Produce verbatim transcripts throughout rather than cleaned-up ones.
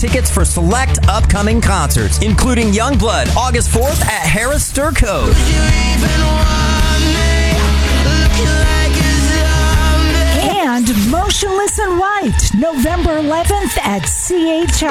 tickets for select upcoming concerts, including Youngblood, August fourth at Harris Sturcode. And Motionless in White, November eleventh at C H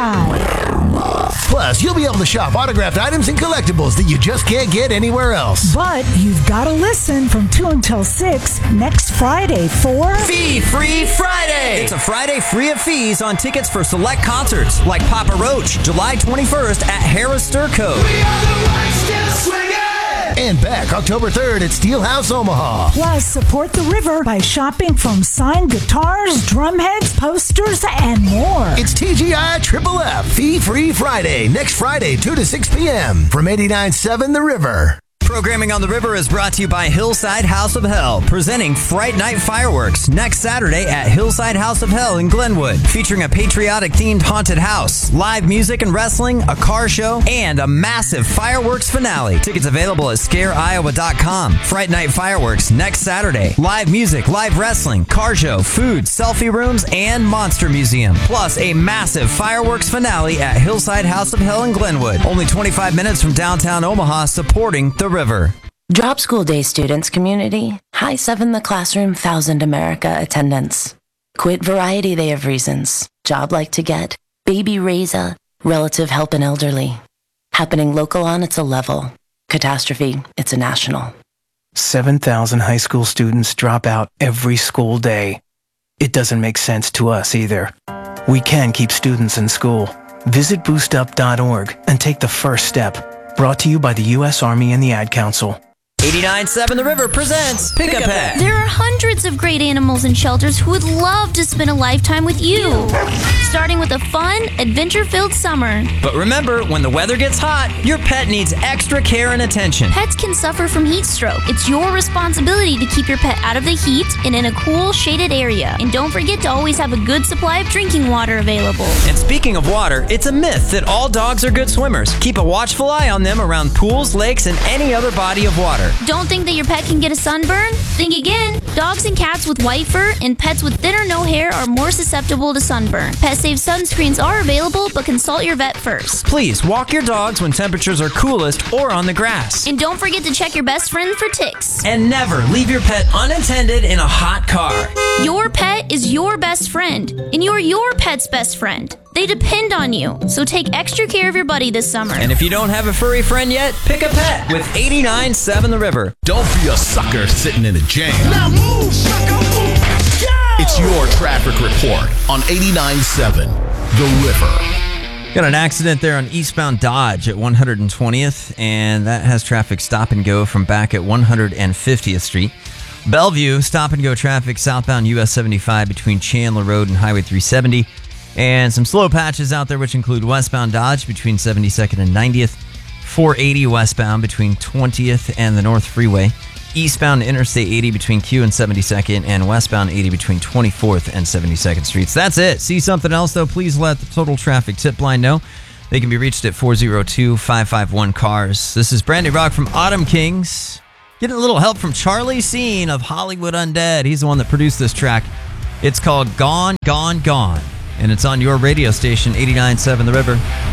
I. Plus, you'll be able to shop autographed items and collectibles that you just can't get anywhere else. But you've got to listen from two until six next Friday for Fee Free Friday. It's a Friday free of fees on tickets for select concerts like Papa Roach, July twenty-first at Harris Sturcode. We are the ones still swinging. And back October third at Steelhouse Omaha. Plus, support the river by shopping from signed guitars, drumheads, posters, and more. It's T G I Triple F Fee Free Friday, next Friday, two to six p.m. from eighty-nine point seven The River. Programming on the River is brought to you by Hillside House of Hell, presenting Fright Night Fireworks next Saturday at Hillside House of Hell in Glenwood, featuring a patriotic-themed haunted house, live music and wrestling, a car show, and a massive fireworks finale. Tickets available at scare iowa dot com. Fright Night Fireworks next Saturday. Live music, live wrestling, car show, food, selfie rooms, and monster museum. Plus a massive fireworks finale at Hillside House of Hell in Glenwood. Only twenty-five minutes from downtown Omaha, supporting the River. Drop School Day students community. High seven the classroom, thousand America attendance. Quit variety they have reasons. Job like to get. Baby raise a. Relative help an elderly. Happening local on it's a level. Catastrophe, it's a national. seven thousand high school students drop out every school day. It doesn't make sense to us either. We can keep students in school. Visit boost up dot org and take the first step. Brought to you by the U S Army and the Ad Council. eighty-nine point seven The River presents Pick a Pet. There are hundreds of great animals and shelters who would love to spend a lifetime with you. Starting with a fun, adventure-filled summer. But remember, when the weather gets hot, your pet needs extra care and attention. Pets can suffer from heat stroke. It's your responsibility to keep your pet out of the heat and in a cool, shaded area. And don't forget to always have a good supply of drinking water available. And speaking of water, it's a myth that all dogs are good swimmers. Keep a watchful eye on them around pools, lakes, and any other body of water. Don't think that your pet can get a sunburn? Think again. Dogs and cats with white fur and pets with thin or no hair are more susceptible to sunburn. Pet-safe sunscreens are available, but consult your vet first. Please walk your dogs when temperatures are coolest or on the grass. And don't forget to check your best friend for ticks. And never leave your pet unattended in a hot car. Your pet is your best friend, and you're your pet's best friend. They depend on you, so take extra care of your buddy this summer. And if you don't have a furry friend yet, pick a pet with eighty-nine point seven The River. Don't be a sucker sitting in a jam. Now move, sucker, move. Yeah! It's your traffic report on eighty-nine point seven The River. Got an accident there on eastbound Dodge at one hundred twentieth, and that has traffic stop and go from back at one hundred fiftieth Street. Bellevue, stop and go traffic southbound U S seventy-five between Chandler Road and Highway three seventy. And some slow patches out there, which include westbound Dodge between seventy-second and ninetieth, four eighty westbound between twentieth and the North Freeway, eastbound Interstate eighty between Q and seventy-second, and westbound eighty between twenty-fourth and seventy-second Streets. That's it. See something else, though, please let the Total Traffic Tip Line know. They can be reached at four oh two, five five one, C A R S. This is Brandy Rock from Autumn Kings. Getting a little help from Charlie Scene of Hollywood Undead. He's the one that produced this track. It's called Gone, Gone, Gone. And it's on your radio station, eighty-nine point seven The River.